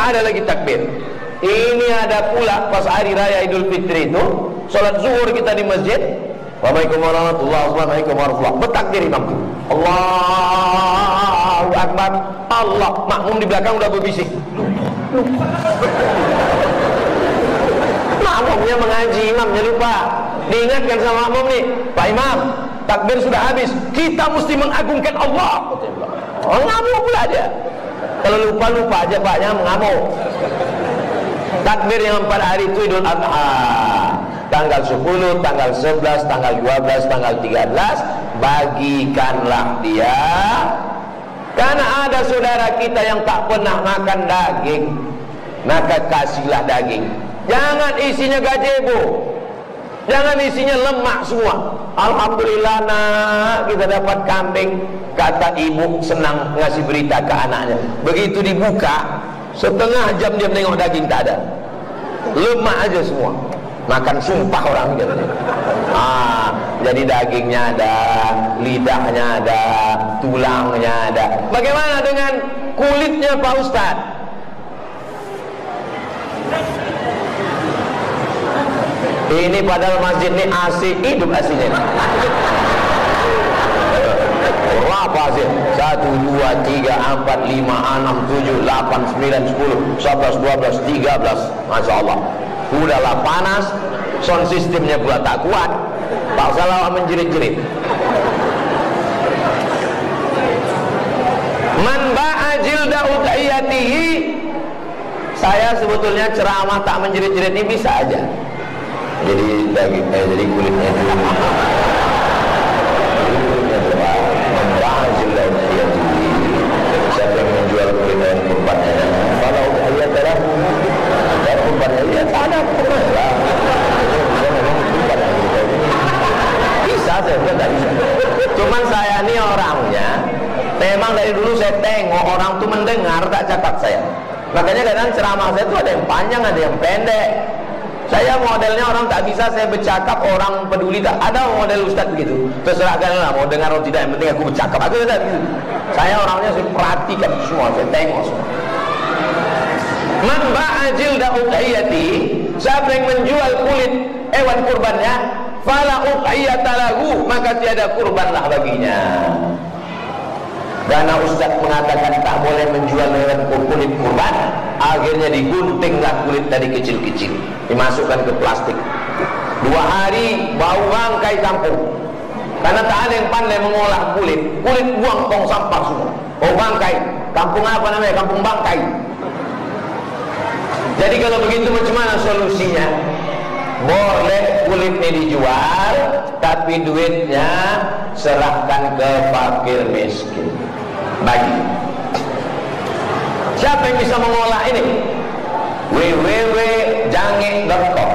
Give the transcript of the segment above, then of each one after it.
ada lagi takbir. Ini ada pula pas hari raya Idul Fitri itu, sholat zuhur kita di masjid. Assalamualaikum warahmatullahi wabarakatuh. Bertakbir imam. Allahu Akbar. Allah. Makmum di belakang udah berbisik. Makmumnya mengaji, imamnya lupa. Diingatkan sama makmum nih, Pak Imam, takbir sudah habis. Kita mesti mengagungkan Allah. Oh, ngamuk pula dia. Kalau lupa aja Paknya mengamuk. Takbir yang 4 hari itu Idul Adha. Tanggal 10, tanggal 11, tanggal 12, tanggal 13, bagikanlah dia. Karena ada saudara kita yang tak pernah makan daging, maka kasihlah daging. Jangan isinya gazebo, jangan isinya lemak semua. Alhamdulillah nak, kita dapat kambing. Kata ibu senang ngasih berita ke anaknya. Begitu dibuka, setengah jam dia menengok daging tak ada, lemak aja semua. Makan sumpah orang gitu. Jadi dagingnya ada, lidahnya ada, tulangnya ada. Bagaimana dengan kulitnya Pak Ustadz? Ini padahal masjid ini AC, hidup AC-nya. Berapa sih? 1, 2, 3, 4, 5, 6, 7, 8, 9, 10, 11, 12, 13. Masya Allah. Udahlah panas, sound systemnya pula tak kuat. Tak salah menjerit-jerit. Man ba'a jilda udhiyatihi. Saya sebetulnya ceramah tak menjerit-jerit ini bisa aja. Jadi daging, jadi kulitnya itu. Man ba'a jilda udhiyatihi. Siapa yang menjual kulit dan kurbannya? Kalau udhiyatlah, dan kurbannya dia tak ada kurbannya. Bisa saya bukan tak bisa. Cuman saya ini orangnya, memang dari dulu saya tengok orang tuh mendengar tak cakap saya. Makanya kadang ceramah saya tuh ada yang panjang, ada yang pendek. Saya modelnya orang tak bisa saya bercakap, orang peduli tak. Ada model ustaz begitu. Terserahkan lah mau dengar atau tidak, yang penting aku bercakap. Aku tidak begitu. Saya orangnya saya perhatikan semua, saya tengok semua. Man ba'ajil da'udhiyati, siapa yang menjual kulit hewan kurbannya, fala udhiyatalahu, maka tiada kurbanlah baginya. Karena ustaz mengatakan tak boleh menjual hewan kulit kurban, akhirnya diguntinglah kulit tadi kecil-kecil, dimasukkan ke plastik. 2 hari bau bangkai kampung. Karena tak ada yang pandai mengolah kulit buang tong sampah semua. Oh bangkai, kampung apa namanya? Kampung bangkai. Jadi kalau begitu macam mana solusinya? Boleh kulitnya dijual, tapi duitnya serahkan ke fakir miskin. Bagi. Siapa yang bisa mengolah ini? www.jange.com.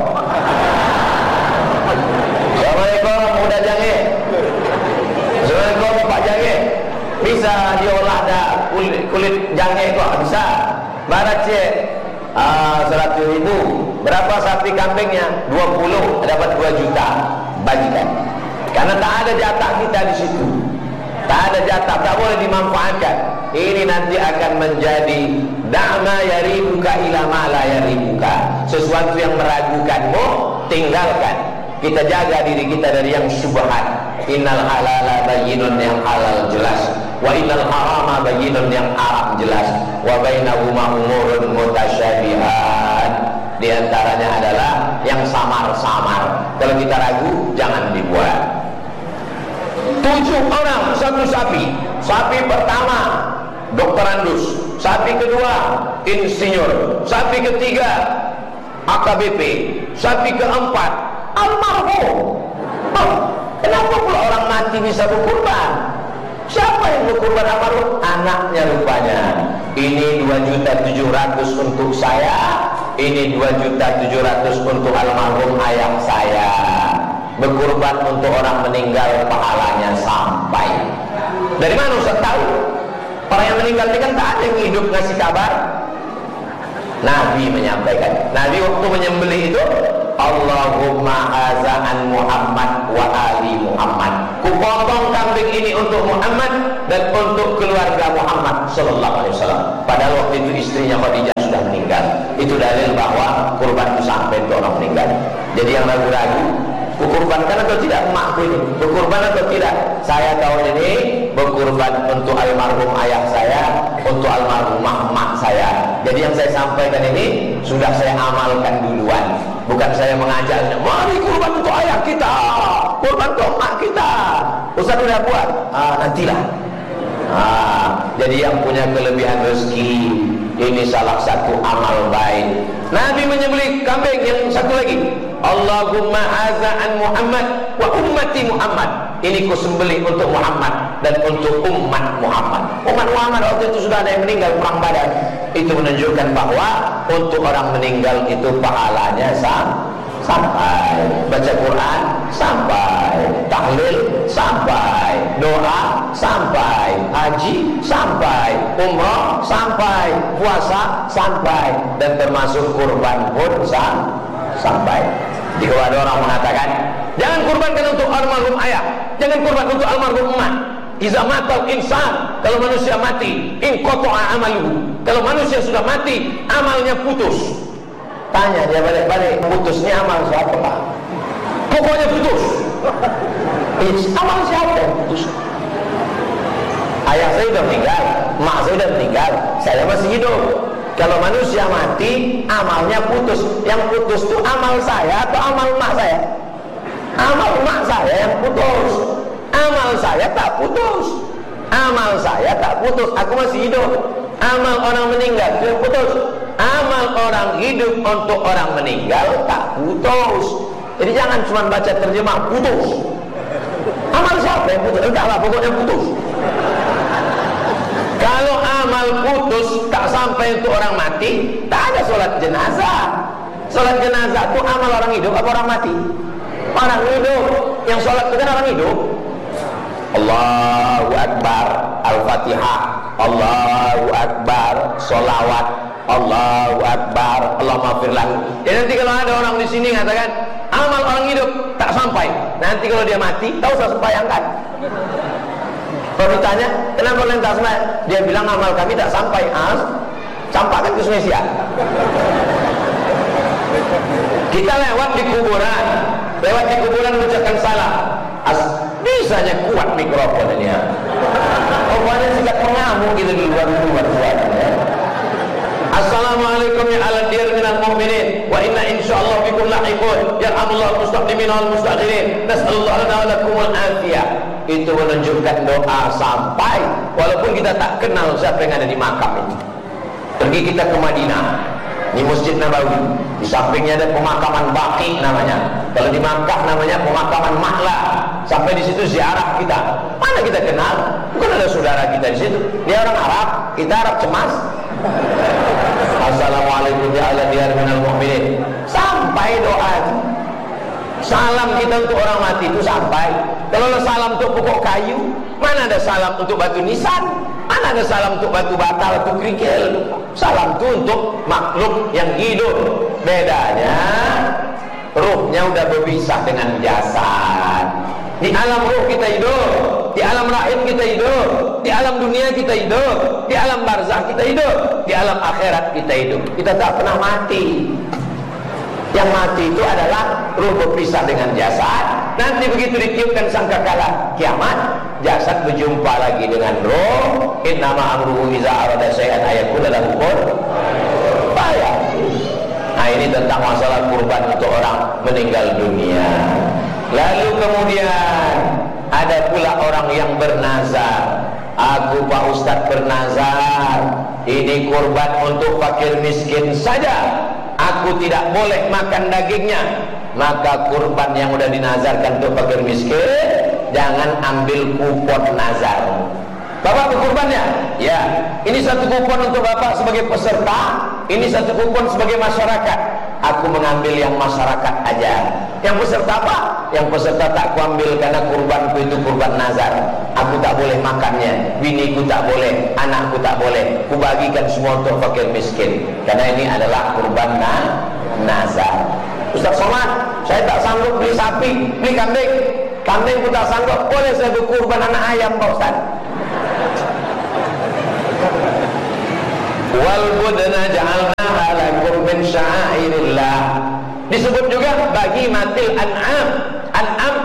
Assalamualaikum Muda Jange. Assalamualaikum Pak Jange. Bisa diolah dah kulit jange kok? Bisa. Barat cek 100.000. Berapa sapi kambingnya? 20, dapat 2 juta. Bagikan. Karena tak ada jatah kita di situ. Tak ada jatah, tak boleh dimanfaatkan. Ini nanti akan menjadi da'ma yaribuka ila ma la yaribuka. Sesuatu yang meragukanmu, tinggalkan. Kita jaga diri kita dari yang syubhat. Innal halala bayyinun, yang halal jelas. Wa innal harama bayyinun, yang haram jelas. Wa bainahuma umurun mutasyabihat. Di antaranya adalah yang samar-samar. Kalau kita ragu, jangan dibuat. 7 orang, 1 sapi. Sapi pertama dokter Andus, sapi kedua insinyur, sapi ketiga AKBP, sapi keempat almarhum. Kenapa pula orang mati bisa berkurban? Siapa yang berkurban almarhum? Anaknya rupanya. Ini 2.700.000 untuk saya, ini 2.700.000 untuk almarhum ayah saya. Berkurban untuk orang meninggal, pahalanya sampai. Dari mana Ustaz tahu? Orang yang meninggal ini kan tak ada yang hidup ngasih kabar. Nabi menyampaikan. Nabi waktu menyembelih itu, Allahumma azaan Muhammad wa ali Muhammad. Kupotong kambing ini untuk Muhammad dan untuk keluarga Muhammad sallallahu alaihi wasallam. Padahal waktu itu istrinya Khadijah sudah meninggal. ini berkurban atau tidak? Saya tahun ini berkurban untuk almarhum ayah saya, untuk almarhumah mak saya. Jadi yang saya sampaikan ini sudah saya amalkan duluan. Bukan saya mengajak, mari kurban untuk ayah kita, kurban untuk mak kita. Ustaz udah buat, nantilah. Jadi yang punya kelebihan rezeki, ini salah satu amal baik. Nabi menyembelih kambing yang satu lagi. Allahumma azaan Muhammad wa ummati Muhammad. Ini ku sembelih untuk Muhammad dan untuk umat Muhammad. Umat Muhammad waktu itu sudah ada yang meninggal perang Badar. Itu menunjukkan bahwa untuk orang meninggal itu pahalanya sampai baca Quran, sampai tahlil, sampai doa, sampai haji, sampai umrah, sampai puasa, sampai, dan termasuk kurban pun sampai. Jika ada orang mengatakan jangan kurbankan untuk almarhum ayah, jangan kurban untuk almarhum emak. Iza matal insan, kalau manusia mati, in qata'a amaluhu, kalau manusia sudah mati, amalnya putus. Tanya dia balik-balik, putusnya amal siapa Pak? Pokoknya putus. Amal siapa yang putus? Ayah saya sudah meninggal, mak saya sudah meninggal, saya masih hidup. Kalau manusia mati, amalnya putus. Yang putus itu amal saya atau amal mak saya? Amal mak saya yang putus. Amal saya tak putus. Amal saya tak putus, aku masih hidup. Amal orang meninggal itu yang putus. Amal orang hidup untuk orang meninggal tak putus. Jadi jangan cuma baca terjemah putus. Amal siapa yang putus? Entahlah, pokoknya putus. Kalau amal putus tak sampai untuk orang mati, tak ada sholat jenazah. Sholat jenazah itu amal orang hidup apa orang mati? Orang hidup. Yang sholat itu kan orang hidup. Allahu Akbar, Al-Fatihah, Allahu Akbar, sholawat, Allahu Akbar, Allahumma firlahu. Ya nanti kalau ada orang di sini katakan amal orang hidup tak sampai, nanti kalau dia mati tahu saya sembahyangkan. Kalau ditanya kenapa kalian tak sembahyang, dia bilang amal kami tak sampai. Campakkan ke Sungai Siak. Kita lewat di kuburan mengucapkan salam. Bisanya kuat mikrofon ini ya. Pokoknya sikat pengamuk gitu di luar ya. Assalamualaikum ya ala diyar minal mu'minin wa inna insyaallah bikum lahiqun yarhamullahu mustaqdimin wal mustakhirin nas'alullah lana wa lakumul afiyah. Itu menunjukkan doa sampai walaupun kita tak kenal siapa yang ada di makam itu. Pergi kita ke Madinah, di Masjid Nabawi, di sampingnya ada pemakaman Baqi namanya. Kalau di Makkah namanya pemakaman Mahla. Sampai di situ ziarah kita. Mana kita kenal? Bukan ada saudara kita di situ. Dia orang Arab, kita Arab cemas. Assalamualaikum ya ala diyar minal mu'minin. Sampai doa itu. Salam kita untuk orang mati itu sampai. Kalau ada salam untuk pokok kayu, mana ada salam untuk batu nisan? Mana ada salam untuk batu bata, batu kerikil? Salam itu untuk makhluk yang hidup. Bedanya ruhnya udah berpisah dengan jasad. Di alam ruh kita hidup, di alam rahim kita hidup, di alam dunia kita hidup, di alam barzakh kita hidup, di alam akhirat kita hidup. Kita tak pernah mati. Yang mati itu adalah ruh berpisah dengan jasad. Nanti begitu ditiupkan sangkakala kiamat, jasad berjumpa lagi dengan ruh. Innama amruhu iza arada syai'an ayakuna lahu kun fayakun. Nah ini tentang masalah kurban untuk orang meninggal dunia. Lalu kemudian ada pula orang yang bernazar. Aku Pak Ustadz bernazar, ini kurban untuk fakir miskin saja. Aku tidak boleh makan dagingnya. Maka kurban yang sudah dinazarkan untuk fakir miskin, jangan ambil kupon nazar. Bapak berkurbannya? Ya. Ini satu kupon untuk Bapak sebagai peserta, ini satu kupon sebagai masyarakat. Aku mengambil yang masyarakat aja. Yang peserta apa? Yang peserta tak kuambil karena kurbanku itu kurban nazar. Aku tak boleh makannya, biniku tak boleh, anakku tak boleh. Kubagikan semua untuk fakir miskin. Karena ini adalah kurban nazar. Ustaz Somad, saya tak sanggup beli sapi, beli kambing. Kambing pun tak sanggup, boleh saya berkurban anak ayam Pak Ustaz. Wal budna ja'alnaha lakum min sya'airillah. Disebut juga bagi matil an'am. An'am artinya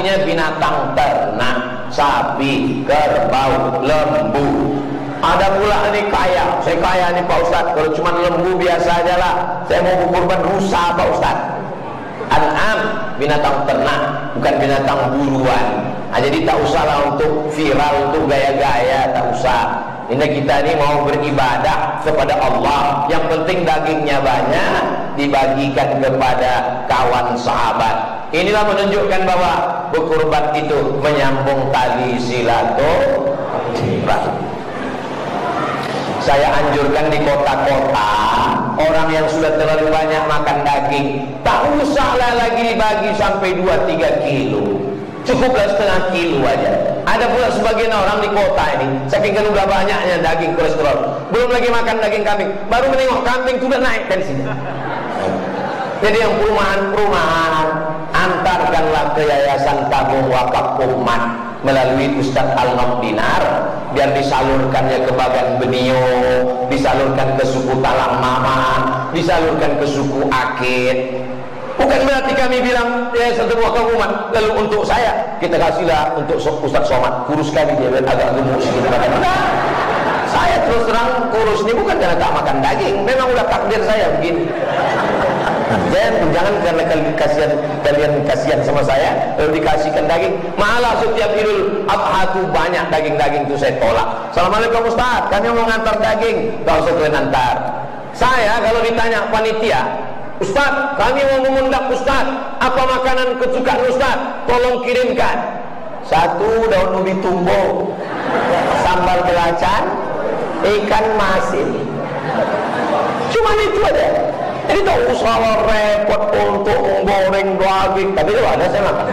artinya binatang ternak, sapi, kerbau, lembu. Ada pula ini kaya, saya kaya nih Pak Ustaz, kalau cuma lembu biasa aja lah, saya mau berkorban rusa Pak Ustaz. An'am, binatang ternak, bukan binatang buruan. Jadi tak usahlah untuk viral, untuk gaya-gaya, tak usah. Ini kita ini mau beribadah kepada Allah. Yang penting dagingnya banyak, dibagikan kepada kawan sahabat. Inilah menunjukkan bahwa berkorban itu menyambung tali silaturahim. Saya anjurkan di kota-kota, orang yang sudah terlalu banyak makan daging, tak usahlah lagi dibagi sampai 2-3 kilo, cukuplah setengah kilo aja. Ada pula sebagian orang di kota ini, saking kan udah banyaknya daging kolesterol, belum lagi makan daging kambing, baru menengok kambing sudah naik tensinya. Jadi yang perumahan-perumahan, antarkanlah ke Yayasan Tabung Wakaf Umat melalui Ustadz Al-Nom Dinar, biar disalurkannya ke Bagan Benio, disalurkan ke suku Talang Mama, disalurkan ke suku Akit. Bukan berarti kami bilang Yayasan Tabung Wakaf Umat lalu untuk saya kita kasihlah untuk Ustadz Somad, kurus kami dia agak gemuk sedikit. Saya terus terang kurus ini bukan karena tak makan daging, memang udah takdir saya begini. Jangan karena kalian kasihan sama saya lalu dikasihkan daging. Malah setiap Idul Adha itu banyak daging-daging itu saya tolak. Assalamualaikum Ustaz, kami mau ngantar daging. Tak usah kalian antar. Saya kalau ditanya panitia, Ustaz, kami mau mengundang Ustaz, apa makanan kesukaan Ustaz? Tolong kirimkan. 1 daun ubi tumbo, sambal belacan, ikan masin. Cuma itu aja. Jadi tak usah repot untuk menggoreng daging. Tapi kalau ada saya makan.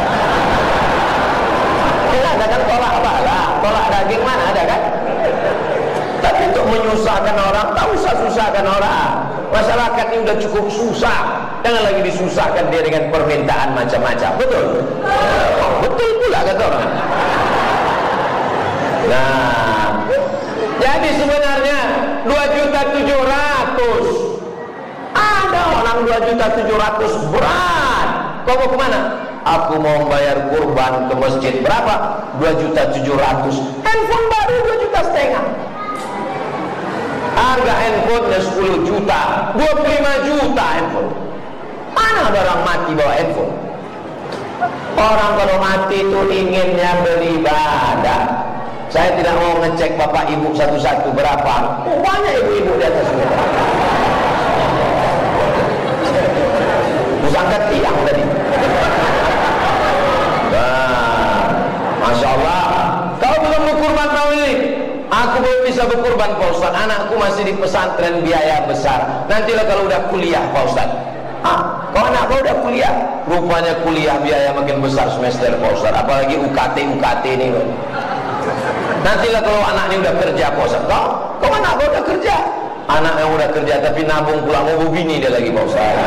Tidak ada kan tolak apa lah? Tolak daging mana ada kan? Tapi untuk menyusahkan orang, tak usah susahkan orang. Masyarakat ini udah cukup susah. Jangan lagi disusahkan dia dengan permintaan macam-macam. Betul? Betul pula kata orang. Nah, jadi sebenarnya 2.700.000. Ada orang 2.700.000 berat. Kau mau kemana? Aku mau bayar kurban ke masjid. Berapa? 2.700.000. Handphone baru 2,5 juta. Harga handphonenya 10 juta, 25 juta handphone. Mana ada orang mati bawa handphone? Orang kalau mati itu inginnya beribadah. Saya tidak mau ngecek bapak ibu satu-satu berapa. Banyak ibu-ibu di atas ini. Angkat tiang tadi. Nah, Masya Allah. Kau belum berkurban tahun ini? Aku belum bisa berkurban Pak Ustaz. Anakku masih di pesantren, biaya besar. Nantilah kalau udah kuliah Pak Ustaz. Kau anak kau udah kuliah? Rupanya kuliah biaya makin besar semester Pak Ustaz. Apalagi UKT ini. Nantilah kalau anaknya udah kerja Pak Ustaz. Kau anak kau udah kerja? Anak yang udah kerja tapi nabung pula mau bini dia lagi Pak Ustaz.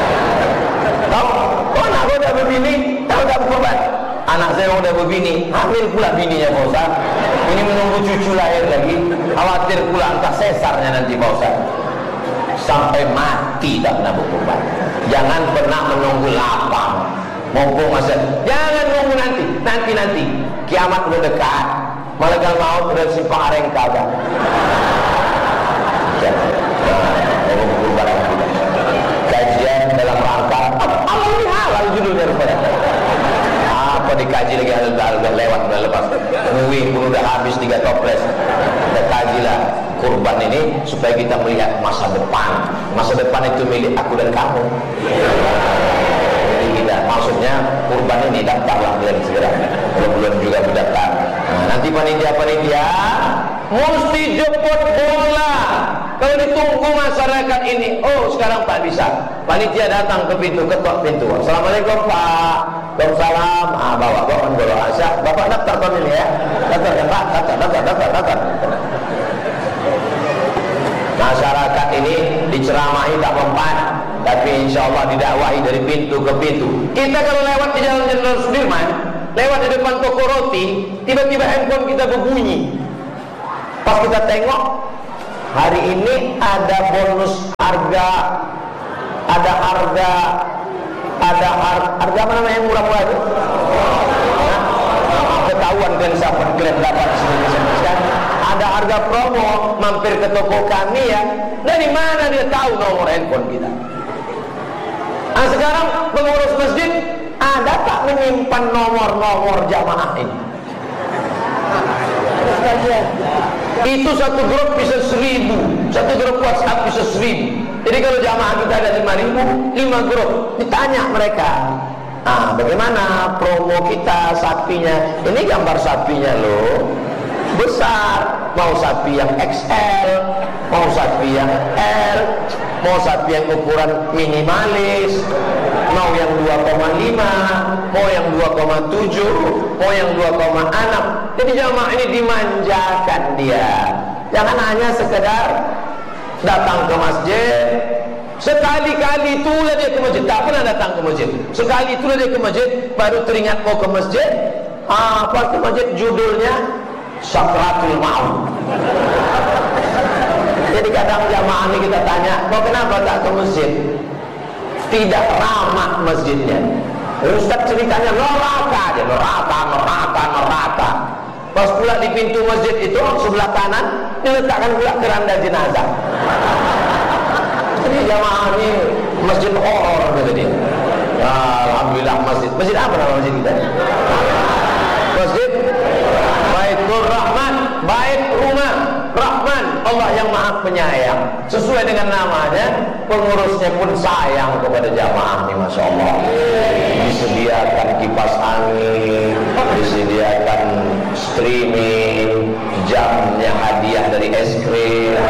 Kau anak kau udah berbini, kau udah berkorban. Anak saya udah berbini, hamil pula bininya Pak Ustaz. Ini menunggu cucu lahir lagi, khawatir pula entah sesarnya nanti Pak Ustaz. Sampai mati tak pernah berkorban. Jangan pernah menunggu lapang. Mumpung masa, jangan nunggu nanti. Kiamat udah dekat, malaikat maut udah simpang areng kagak. Kajian dalam rangka Allah ini halal judulnya rupanya. Apa dikaji lagi udah lewat udah lepas. Nguwi pun udah habis 3 toples. Kita kajilah kurban ini supaya kita melihat masa depan. Masa depan itu milik aku dan kamu. Jadi kita maksudnya kurban ini daftarlah bulan segera. Bulan juga berdaftar. Nanti panitia mesti jemput bola. Kalau ditunggu masyarakat ini, oh sekarang tak bisa. Panitia datang ke pintu, ketok pintu. Assalamualaikum Pak. Waalaikumsalam. Bawa asya. Bapak daftar tahun ini ya. Daftar kan Pak? Daftar. Masyarakat ini diceramahi tak mempan, tapi insya Allah didakwahi dari pintu ke pintu. Kita kalau lewat di Jalan Jenderal Sudirman, lewat di depan toko roti, tiba-tiba handphone kita berbunyi. Pas kita tengok, hari ini ada bonus harga, ada harga apa namanya yang murah-murah itu? kalian dapat SMS-kan, ada harga promo, mampir ke toko kami ya. Dari mana dia tahu nomor handphone kita? Nah, sekarang pengurus masjid ada tak menyimpan nomor-nomor jamaah ini? Itu satu grup bisa 1000, satu grup WhatsApp bisa 1000. Jadi kalau jamaah kita ada 5.000, 5 grup, ditanya mereka, nah bagaimana promo kita sapinya? Ini gambar sapinya loh, besar, mau sapi yang XL, mau sapi yang L, mau sapi yang ukuran minimalis, mau yang 2,5, mau yang 2,7, mau yang 2,6. Jadi jamaah ini dimanjakan dia. Jangan hanya sekedar datang ke masjid, sekali-kali itulah dia ke masjid, tak pernah datang ke masjid. Sekali itulah dia ke masjid, baru teringat mau ke masjid. Apa ke masjid? Judulnya Sakratul Maut. Jadi kadang jamaah ini kita tanya, kok kenapa tak ke masjid? Tidak ramah masjidnya. Ustaz ceritanya neraka aja, neraka. Pas pula di pintu masjid itu sebelah kanan diletakkan pula keranda jenazah. Jadi jamaah ini masjid horor kata dia. Ya, alhamdulillah masjid apa nama masjid kita? Masjid Baitur Rahman, bait rumah Rahman, Allah yang Maha Penyayang. Sesuai dengan namanya, pengurusnya pun sayang kepada jamaah ini, masya Allah. Disediakan kipas angin, disediakan streaming, jamnya hadiah dari es krim.